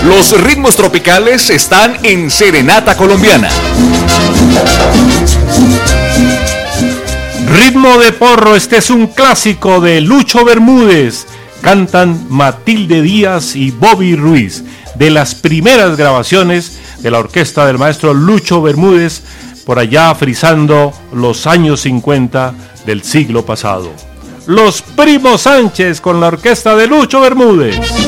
Los ritmos tropicales están en Serenata Colombiana. Ritmo de porro, este es un clásico de Lucho Bermúdez. Cantan Matilde Díaz y Bobby Ruiz, de las primeras grabaciones de la orquesta del maestro Lucho Bermúdez, por allá frisando los años 50 del siglo pasado. Los Primos Sánchez con la orquesta de Lucho Bermúdez.